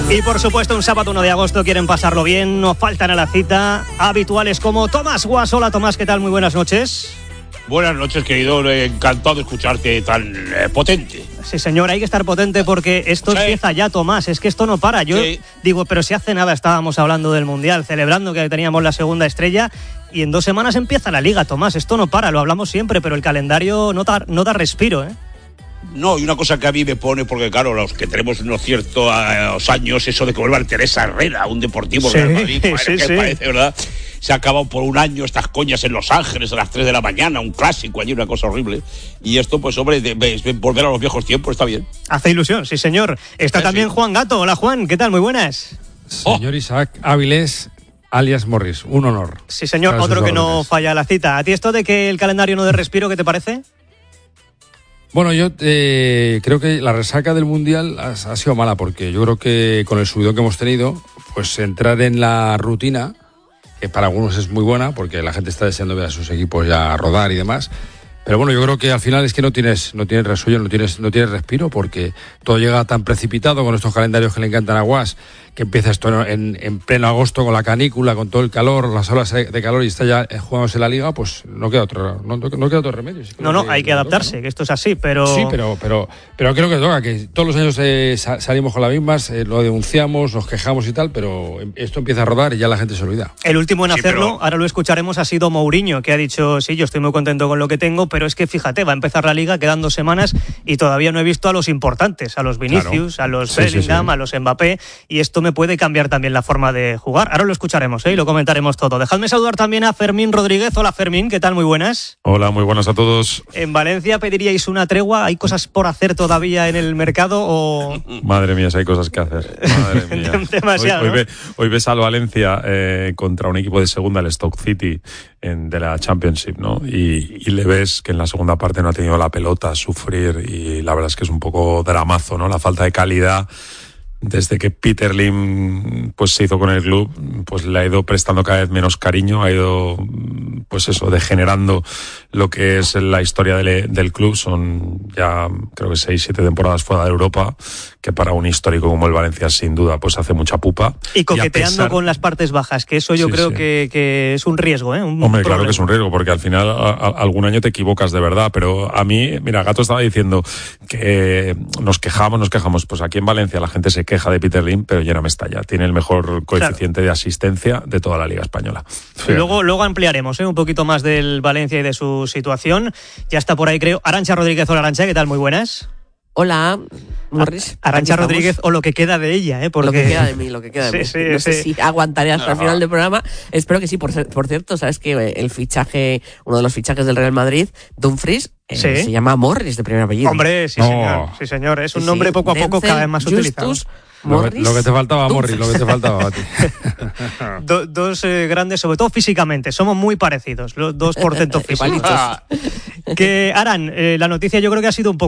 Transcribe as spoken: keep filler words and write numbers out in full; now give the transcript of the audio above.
Y por supuesto, un sábado uno de agosto quieren pasarlo bien, no faltan a la cita habituales como Tomás Guas. Hola Tomás, ¿qué tal? Muy buenas noches. Buenas noches, querido, encantado de escucharte tan eh, potente. Sí, señor, hay que estar potente porque esto sí. empieza ya, Tomás, es que esto no para. Yo sí. digo, pero si hace nada estábamos hablando del Mundial, celebrando que teníamos la segunda estrella y en dos semanas empieza la Liga, Tomás, esto no para, lo hablamos siempre, pero el calendario no da, no da respiro, ¿eh? No, y una cosa que a mí me pone, porque claro, los que tenemos unos ciertos años, eso de que vuelva Teresa Herrera, un deportivo sí, Real Madrid, sí, que sí. parece, ¿verdad? Se ha acabado por un año estas coñas en Los Ángeles a las tres de la mañana, un clásico allí, una cosa horrible. Y esto, pues hombre, de, de, de volver a los viejos tiempos está bien. Hace ilusión, sí señor. Está sí, también sí. Juan Gato. Hola Juan, ¿qué tal? Muy buenas. Señor oh. Isaac Áviles, alias Morris, un honor. Sí señor, otro que no falla la cita. ¿A ti esto de que el calendario no dé respiro, qué te parece? Bueno, yo eh, creo que la resaca del Mundial ha, ha sido mala, porque yo creo que con el subidón que hemos tenido, pues entrar en la rutina, que para algunos es muy buena, porque la gente está deseando ver a sus equipos ya rodar y demás. Pero bueno, yo creo que al final es que no tienes, no tienes resuello, no tienes, no tienes respiro, porque todo llega tan precipitado con estos calendarios que le encantan a Guas, que empieza esto en, en pleno agosto con la canícula, con todo el calor, las olas de calor y está ya jugándose la Liga, pues no queda otro, no, no queda otro remedio. Sí, no, no, que, hay que adaptarse, toca, ¿no? Que esto es así, pero... Sí, pero, pero, pero creo que toca, que todos los años eh, salimos con las mismas, eh, lo denunciamos, nos quejamos y tal, pero esto empieza a rodar y ya la gente se olvida. El último en sí, hacerlo, pero... ahora lo escucharemos, ha sido Mourinho, que ha dicho, sí, yo estoy muy contento con lo que tengo, pero es que fíjate, va a empezar la Liga, quedan dos semanas y todavía no he visto a los importantes, a los Vinicius, claro. a los sí, Bellingham, sí, sí. a los Mbappé, y esto me puede cambiar también la forma de jugar. Ahora lo escucharemos, ¿eh? Y lo comentaremos todo. Dejadme saludar también a Fermín Rodríguez. Hola Fermín, ¿qué tal? Muy buenas. Hola, muy buenas a todos. ¿En Valencia pediríais una tregua? ¿Hay cosas por hacer todavía en el mercado o...? Madre mía, si hay cosas que hacer. Madre mía. Demasiado, hoy, hoy, ¿no? ve, hoy ves al Valencia eh, contra un equipo de segunda, el Stoke City, en, de la Championship, ¿no? Y, y le ves que en la segunda parte no ha tenido la pelota, sufrir, y la verdad es que es un poco dramazo, ¿no? La falta de calidad. Desde que Peter Lim pues se hizo con el club, pues le ha ido prestando cada vez menos cariño, ha ido pues eso, degenerando lo que es la historia del, del club. Son ya creo que seis, siete temporadas fuera de Europa, que para un histórico como el Valencia sin duda pues hace mucha pupa. Y coqueteando y pesar... con las partes bajas, que eso yo sí, creo sí. Que, que es un riesgo, ¿eh? Un Hombre, problema. Claro que es un riesgo, porque al final a, a, algún año te equivocas de verdad, pero a mí, mira, Gato estaba diciendo que nos quejamos, nos quejamos, pues aquí en Valencia la gente se queja de Peter Lim, pero ya no me estalla. Tiene el mejor coeficiente claro. de asistencia de toda la Liga Española. Sí. Luego, luego ampliaremos ¿eh? un poquito más del Valencia y de su situación. Ya está por ahí, creo. Arantxa Rodríguez. Hola, Arantxa, ¿qué tal? Muy buenas. Hola, Morris. Arantxa Rodríguez, o lo que queda de ella, ¿eh? Porque... Lo que queda de mí, lo que queda de sí, mí. Sí, no sí. sé si aguantaré hasta no. el final del programa. Espero que sí. Por, por cierto, sabes que el fichaje, uno de los fichajes del Real Madrid, Dumfries, eh, ¿Sí? se llama Morris de primer apellido. Hombre, sí, oh. señor. Sí, señor. Es un sí, nombre poco a poco Denzel, cada vez más utilizado. Justus, Lo que, Morris, lo que te faltaba, Morris, lo que te faltaba a ti. Do, dos eh, grandes, sobre todo físicamente. Somos muy parecidos, los dos portentos físicos. Que, Aran, eh, la noticia yo creo que ha sido un poco